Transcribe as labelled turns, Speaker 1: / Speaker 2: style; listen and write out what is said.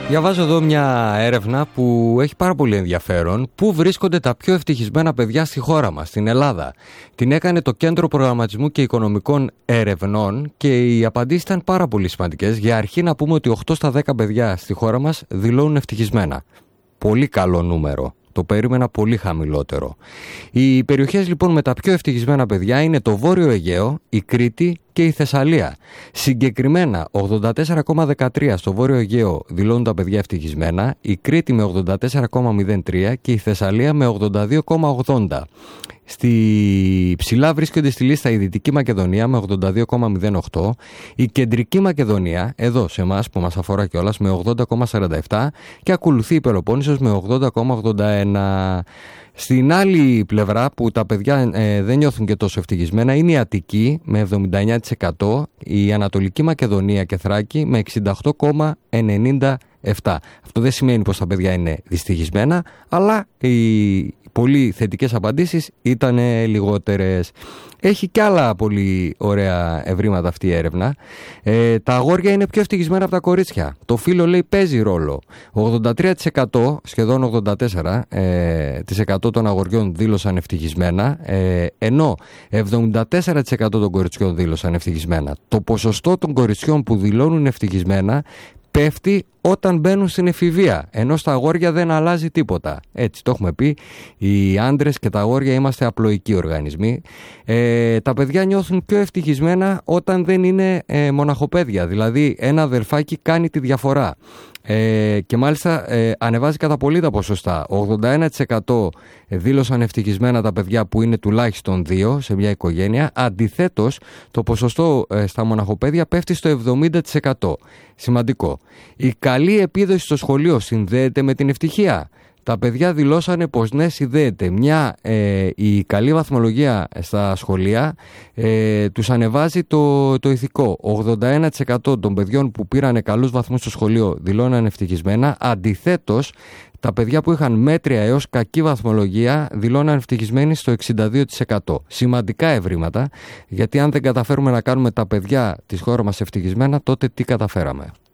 Speaker 1: Διαβάζω εδώ μια έρευνα που έχει πάρα πολύ ενδιαφέρον. Πού βρίσκονται τα πιο ευτυχισμένα παιδιά στη χώρα μας, στην Ελλάδα? Την έκανε το Κέντρο Προγραμματισμού και Οικονομικών Ερευνών και οι απαντήσεις ήταν πάρα πολύ σημαντικές. Για αρχή να πούμε ότι 8 στα 10 παιδιά στη χώρα μας δηλώνουν ευτυχισμένα. Πολύ καλό νούμερο. Το περίμενα πολύ χαμηλότερο. Οι περιοχές λοιπόν με τα πιο ευτυχισμένα παιδιά είναι το Βόρειο Αιγαίο, η Κρήτη και η Θεσσαλία. Συγκεκριμένα 84,13 στο Βόρειο Αιγαίο δηλώνουν τα παιδιά ευτυχισμένα, η Κρήτη με 84,03 και η Θεσσαλία με 82,80. Στη ψηλά βρίσκονται στη λίστα η Δυτική Μακεδονία με 82,08, η Κεντρική Μακεδονία, εδώ σε εμάς που μας αφορά κιόλας, με 80,47 και ακολουθεί η Πελοπόννησος με 80,81. Στην άλλη πλευρά που τα παιδιά δεν νιώθουν και τόσο ευτυχισμένα είναι η Αττική με 79%, η Ανατολική Μακεδονία και Θράκη με 68,97. Αυτό δεν σημαίνει πως τα παιδιά είναι δυστυχισμένα, αλλά οι πολύ θετικές απαντήσεις ήταν λιγότερες. Έχει και άλλα πολύ ωραία ευρήματα αυτή η έρευνα. Τα αγόρια είναι πιο ευτυχισμένα από τα κορίτσια. Το φύλο λέει παίζει ρόλο. 83%, σχεδόν 84% των αγοριών δήλωσαν ευτυχισμένα, ενώ 74% των κοριτσιών δήλωσαν ευτυχισμένα. Το ποσοστό των κοριτσιών που δηλώνουν ευτυχισμένα πέφτει όταν μπαίνουν στην εφηβεία, ενώ στα αγόρια δεν αλλάζει τίποτα. Έτσι το έχουμε πει, οι άντρες και τα αγόρια είμαστε απλοϊκοί οργανισμοί. Τα παιδιά νιώθουν πιο ευτυχισμένα όταν δεν είναι μοναχοπαίδια, δηλαδή ένα αδερφάκι κάνει τη διαφορά. Και μάλιστα ανεβάζει κατά πολύ τα ποσοστά. 81% δήλωσαν ευτυχισμένα τα παιδιά που είναι τουλάχιστον 2 σε μια οικογένεια. Αντιθέτως, το ποσοστό στα μοναχοπαίδια πέφτει στο 70%. Σημαντικό. Η καλή επίδοση στο σχολείο συνδέεται με την ευτυχία. Τα παιδιά δηλώσανε πως ναι, συνδέεται. Η καλή βαθμολογία στα σχολεία τους ανεβάζει το ηθικό. 81% των παιδιών που πήραν καλούς βαθμούς στο σχολείο δηλώναν ευτυχισμένα. Αντιθέτως, τα παιδιά που είχαν μέτρια έως κακή βαθμολογία δηλώναν ευτυχισμένοι στο 62%. Σημαντικά ευρήματα, γιατί αν δεν καταφέρουμε να κάνουμε τα παιδιά της χώρας μας ευτυχισμένα, τότε τι καταφέραμε?